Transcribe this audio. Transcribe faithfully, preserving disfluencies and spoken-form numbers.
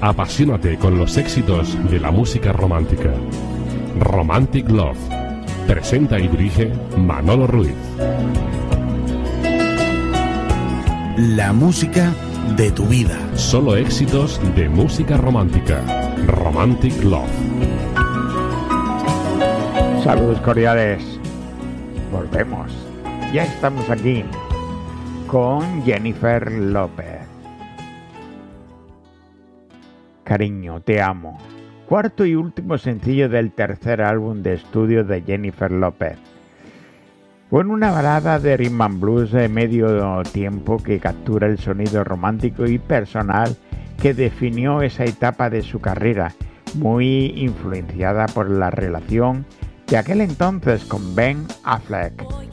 Apasionate con los éxitos de la música romántica. Romantic Love. Presenta y dirige Manolo Ruiz. La música de tu vida. Solo éxitos de música romántica. Romantic Love. Saludos cordiales. Volvemos. Ya estamos aquí con Jennifer López. Cariño, te amo. Cuarto y último sencillo del tercer álbum de estudio de Jennifer López. Fue una balada de rhythm and blues de medio tiempo que captura el sonido romántico y personal que definió esa etapa de su carrera, muy influenciada por la relación de aquel entonces con Ben Affleck.